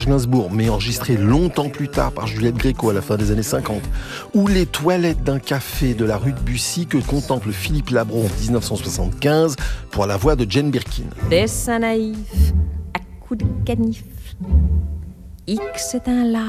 Gainsbourg, mais enregistré longtemps plus tard par Juliette Gréco à la fin des années 50, ou les toilettes d'un café de la rue de Bussy que contemple Philippe Labro en 1975 pour la voix de Jane Birkin. Dessin naïf, à coups de canif, X est un lard.